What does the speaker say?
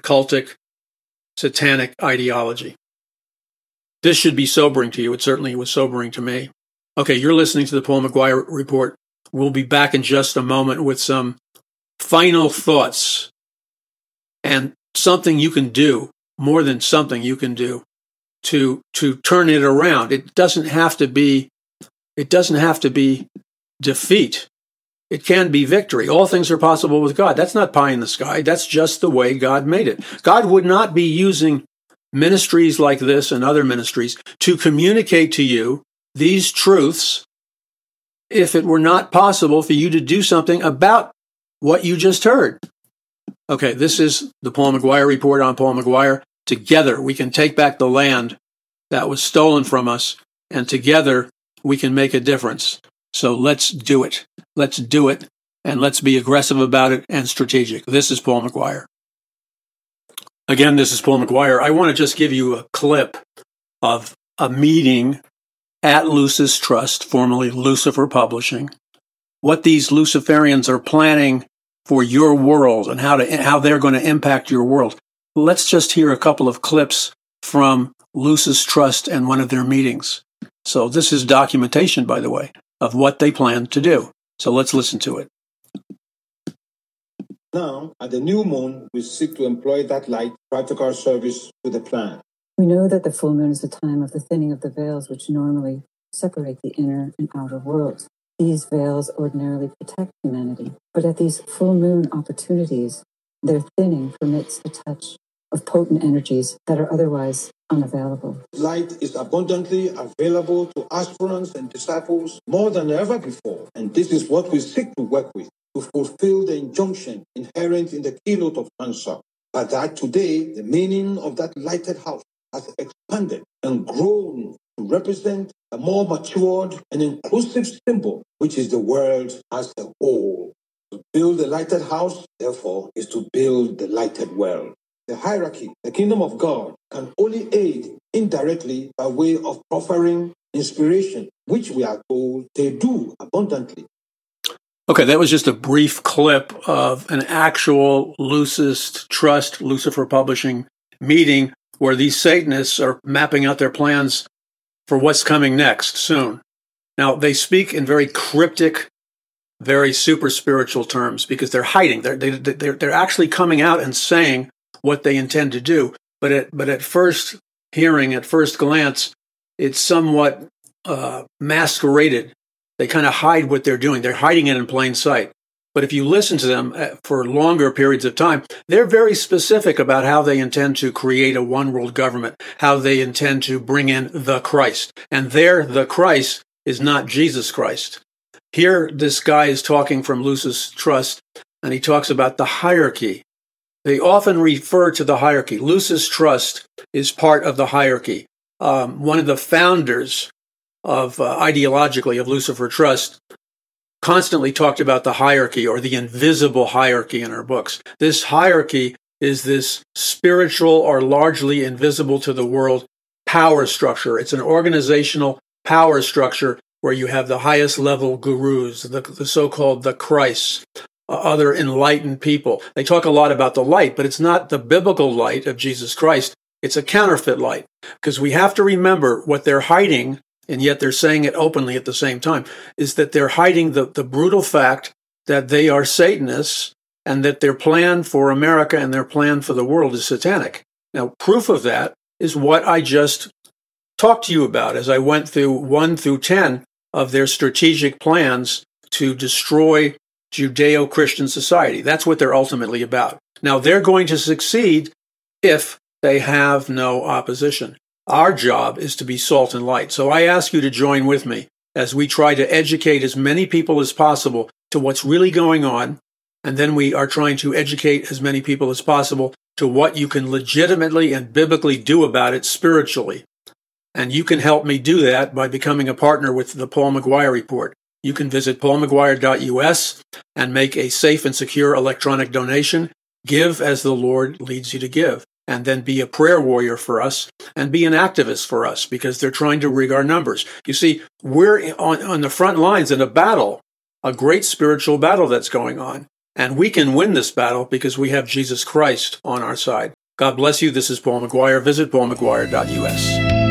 cultic, satanic ideology. This should be sobering to you. It certainly was sobering to me. Okay, you're listening to the Paul McGuire Report. We'll be back in just a moment with some final thoughts and something you can do, more than something you can do, to turn it around. It doesn't have to be defeat. It can be victory. All things are possible with God. That's not pie in the sky. That's just the way God made it. God would not be using ministries like this and other ministries to communicate to you these truths if it were not possible for you to do something about what you just heard. Okay, this is the Paul McGuire Report on Paul McGuire. Together, we can take back the land that was stolen from us, and together we can make a difference. So let's do it. Let's do it, and let's be aggressive about it and strategic. This is Paul McGuire. Again, this is Paul McGuire. I want to just give you a clip of a meeting at Lucis Trust, formerly Lucifer Publishing, what these Luciferians are planning for your world and how they're going to impact your world. Let's just hear a couple of clips from Lucis Trust and one of their meetings. So this is documentation, by the way, of what they plan to do. So let's listen to it. Now, at the new moon, we seek to employ that light practical service to the plan. We know that the full moon is the time of the thinning of the veils which normally separate the inner and outer worlds. These veils ordinarily protect humanity, but at these full moon opportunities, their thinning permits the touch of potent energies that are otherwise unavailable. Light is abundantly available to aspirants and disciples more than ever before, and this is what we seek to work with to fulfill the injunction inherent in the keynote of Ansar, but that today the meaning of that lighted house has expanded and grown to represent a more matured and inclusive symbol, which is the world as a whole. To build the lighted house, therefore, is to build the lighted world. The hierarchy, the kingdom of God, can only aid indirectly by way of proffering inspiration, which we are told they do abundantly. Okay, that was just a brief clip of an actual Lucis Trust, Lucifer Publishing meeting where these Satanists are mapping out their plans for what's coming next soon. Now, they speak in very cryptic, very super spiritual terms because they're hiding. They're actually coming out and saying what they intend to do. But at first hearing, at first glance, it's somewhat masqueraded. They kind of hide what they're doing. They're hiding it in plain sight. But if you listen to them for longer periods of time, they're very specific about how they intend to create a one-world government, how they intend to bring in the Christ. And there, the Christ is not Jesus Christ. Here, this guy is talking from Lucis Trust, and he talks about the hierarchy. They often refer to the hierarchy. Lucis Trust is part of the hierarchy. One of the founders of ideologically of Lucifer Trust constantly talked about the hierarchy or the invisible hierarchy in her books. This hierarchy is this spiritual or largely invisible to the world power structure. It's an organizational power structure where you have the highest level gurus, the so-called the Christs, other enlightened people. They talk a lot about the light, but it's not the biblical light of Jesus Christ. It's a counterfeit light because we have to remember what they're hiding, and yet they're saying it openly at the same time, is that they're hiding the brutal fact that they are Satanists and that their plan for America and their plan for the world is satanic. Now, proof of that is what I just talked to you about as I went through 1 through 10 of their strategic plans to destroy Judeo-Christian society. That's what they're ultimately about. Now, they're going to succeed if they have no opposition. Our job is to be salt and light. So I ask you to join with me as we try to educate as many people as possible to what's really going on. And then we are trying to educate as many people as possible to what you can legitimately and biblically do about it spiritually. And you can help me do that by becoming a partner with the Paul McGuire Report. You can visit paulmcguire.us and make a safe and secure electronic donation. Give as the Lord leads you to give. And then be a prayer warrior for us and be an activist for us because they're trying to rig our numbers. You see, we're on the front lines in a battle, a great spiritual battle that's going on. And we can win this battle because we have Jesus Christ on our side. God bless you. This is Paul McGuire. Visit paulmcguire.us.